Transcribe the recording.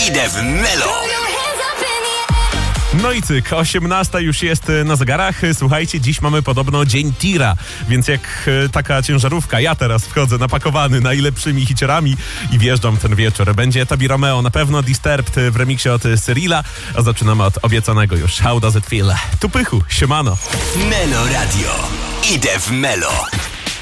Idę w Melo. No i cyk, 18 już jest na zegarach. Słuchajcie, dziś mamy podobno dzień tira, więc jak taka ciężarówka, ja teraz wchodzę napakowany najlepszymi hiciorami i wjeżdżam ten wieczór. Będzie Tobi Romeo, na pewno Disturbed w remiksie od Cyrilla, a zaczynamy od obiecanego już How Does It Feel? Tu Pychu, siemano. Melo Radio. Idę w Melo.